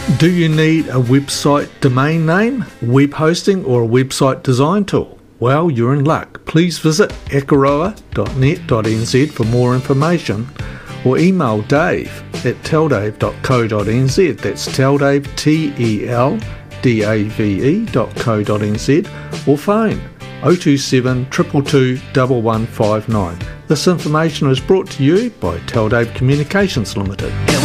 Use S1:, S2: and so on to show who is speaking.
S1: Do you need a website domain name, web hosting or a website design tool? Well, you're in luck. Please visit ekaroa.net.nz for more information or email Dave at teldave.co.nz. That's teldave, teldave.co.nz, or phone 027 222 1159. This information is brought to you by Teldave Communications Limited.